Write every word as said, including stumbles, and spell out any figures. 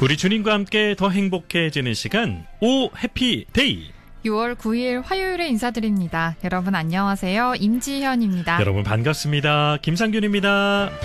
우리 주님과 함께 더 행복해지는 시간, 오 해피데이. 유월 구일 화요일에 인사드립니다. 여러분 안녕하세요. 임지현입니다. 여러분 반갑습니다. 김상균입니다.